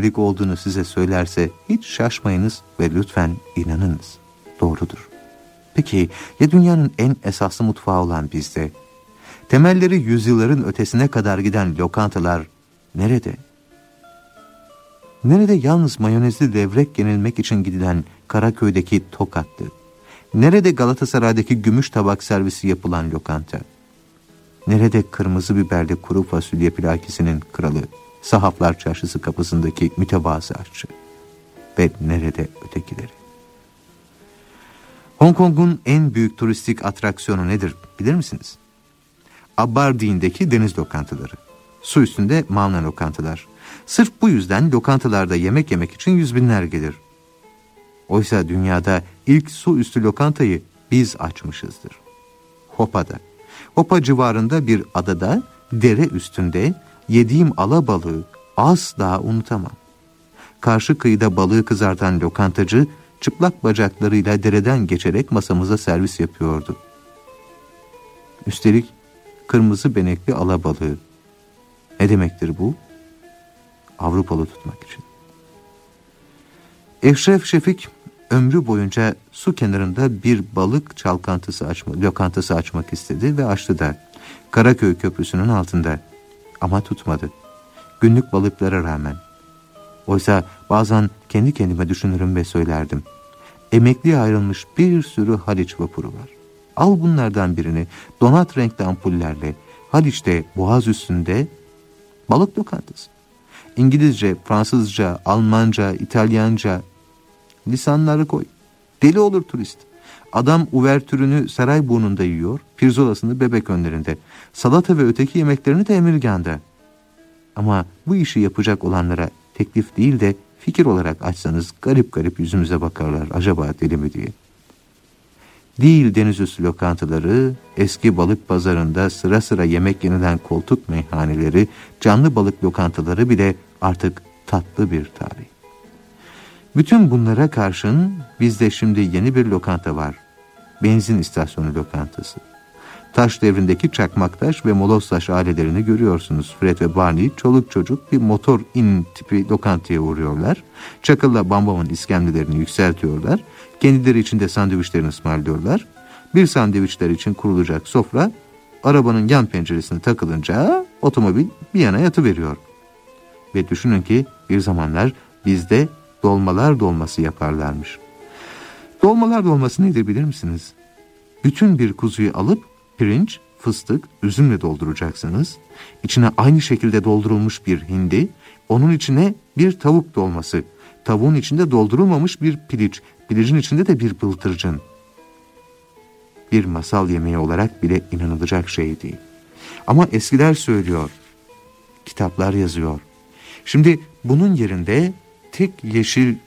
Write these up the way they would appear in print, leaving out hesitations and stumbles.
yönelik olduğunu size söylerse hiç şaşmayınız ve lütfen inanınız. Doğrudur. Peki ya dünyanın en esaslı mutfağı olan bizde? Temelleri yüzyılların ötesine kadar giden lokantalar nerede? Nerede yalnız mayonezli levrek yenilmek için gidilen Karaköy'deki Tokatlı? Nerede Galatasaray'daki gümüş tabak servisi yapılan lokanta? Nerede kırmızı biberli kuru fasulye plakisinin kralı, Sahaflar Çarşısı kapısındaki mütevazı aşçı? Ve nerede ötekileri? Hong Kong'un en büyük turistik atraksiyonu nedir bilir misiniz? Aberdeen'deki deniz lokantaları. Su üstünde mavna lokantalar. Sırf bu yüzden lokantalarda yemek yemek için yüz binler gelir. Oysa dünyada ilk su üstü lokantayı biz açmışızdır. Hopa'da. Hopa civarında bir adada, dere üstünde yediğim alabalığı asla unutamam. Karşı kıyıda balığı kızartan lokantacı çıplak bacaklarıyla dereden geçerek masamıza servis yapıyordu. Üstelik kırmızı benekli alabalığı. Ne demektir bu? Avrupalı tutmak için. Eşref Şefik ömrü boyunca su kenarında bir balık lokantası açmak istedi ve açtı da. Karaköy Köprüsü'nün altında. Ama tutmadı. Günlük balıklara rağmen. Oysa bazen kendi kendime düşünürüm ve söylerdim. Emekliye ayrılmış bir sürü Haliç vapuru var. Al bunlardan birini donat renkli ampullerle Haliç'te boğaz üstünde balık lokantası. İngilizce, Fransızca, Almanca, İtalyanca lisanları koy. Deli olur turist. Adam uvertürünü Sarayburnu'nda yiyor, pirzolasını Bebekönler'inde, salata ve öteki yemeklerini de Emirgan'da. Ama bu işi yapacak olanlara teklif değil de fikir olarak açsanız garip garip yüzümüze bakarlar, acaba deli mi diye. Değil denizüstü lokantaları, eski balık pazarında sıra sıra yemek yenilen koltuk meyhaneleri, canlı balık lokantaları bile artık tatlı bir tarih. Bütün bunlara karşın bizde şimdi yeni bir lokanta var. Benzin istasyonu lokantası. Taş devrindeki çakmaktaş ve moloztaş ailelerini görüyorsunuz. Fred ve Barney çoluk çocuk bir motor in tipi lokantaya uğruyorlar. Çakılla Bambam'ın iskemlelerini yükseltiyorlar. Kendileri için de sandviçlerini ısmarlıyorlar. Bir sandviçler için kurulacak sofra arabanın yan penceresine takılınca otomobil bir yana yatıveriyor. Ve düşünün ki bir zamanlar bizde dolmalar dolması yaparlarmış. Dolmalar dolması nedir bilir misiniz? Bütün bir kuzuyu alıp pirinç, fıstık, üzümle dolduracaksınız. İçine aynı şekilde doldurulmuş bir hindi, onun içine bir tavuk dolması, tavuğun içinde doldurulmamış bir piliç, pilicin içinde de bir bıldırcın. Bir masal yemeği olarak bile inanılacak şey değil. Ama eskiler söylüyor, kitaplar yazıyor. Şimdi bunun yerinde tek yeşil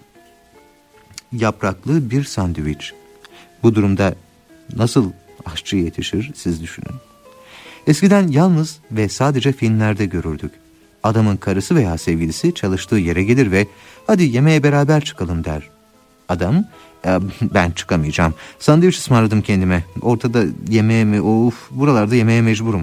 yapraklı bir sandviç. Bu durumda nasıl aşçı yetişir siz düşünün. Eskiden yalnız ve sadece filmlerde görürdük. Adamın karısı veya sevgilisi çalıştığı yere gelir ve hadi yemeğe beraber çıkalım der. Adam ben çıkamayacağım. Sandviç ısmarladım kendime. Ortada yemeğe mi? Buralarda yemeğe mecburum.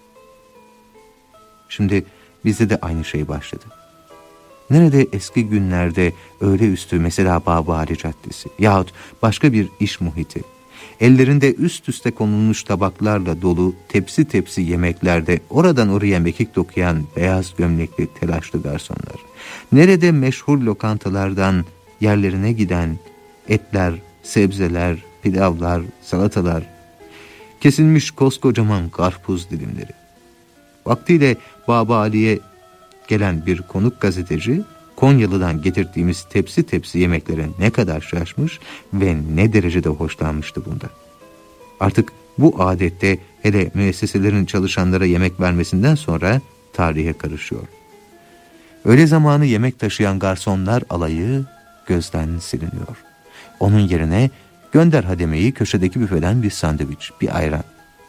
Şimdi bizde de aynı şey başladı. Nerede eski günlerde öğle üstü mesela Babali Caddesi yahut başka bir iş muhiti, ellerinde üst üste konulmuş tabaklarla dolu tepsi tepsi yemeklerde oradan oraya mekik dokuyan beyaz gömlekli telaşlı garsonlar, nerede meşhur lokantalardan yerlerine giden etler, sebzeler, pilavlar, salatalar, kesilmiş koskocaman karpuz dilimleri. Vaktiyle Baba Ali'ye gelen bir konuk gazeteci, Konyalı'dan getirdiğimiz tepsi tepsi yemeklere ne kadar şaşmış ve ne derecede hoşlanmıştı bunda. Artık bu adette hele müesseselerin çalışanlara yemek vermesinden sonra tarihe karışıyor. Öğle zamanı yemek taşıyan garsonlar alayı gözden siliniyor. Onun yerine gönder hademeyi köşedeki büfeden bir sandviç, bir ayran.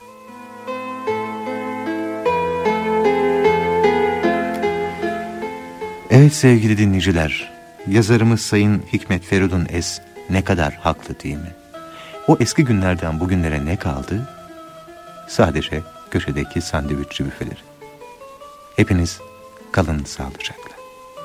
Evet sevgili dinleyiciler, yazarımız Sayın Hikmet Feridun Es ne kadar haklı değil mi? O eski günlerden bugünlere ne kaldı? Sadece köşedeki sandviççi büfeleri. Hepiniz kalın sağlıcakla.